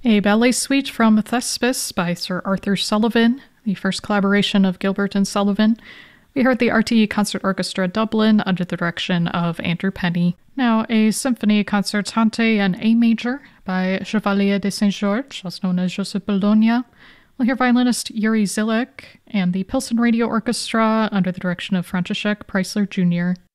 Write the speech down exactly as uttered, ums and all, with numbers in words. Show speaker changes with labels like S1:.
S1: A ballet suite from Thespis by Sir Arthur Sullivan, the first collaboration of Gilbert and Sullivan. We heard the R T E Concert Orchestra Dublin under the direction of Andrew Penny. Now, a symphony concertante in A major by Chevalier de Saint-Georges, also known as Joseph Bologna. We'll hear violinist Yuri Zilek and the Pilsen Radio Orchestra under the direction of František Preissler Junior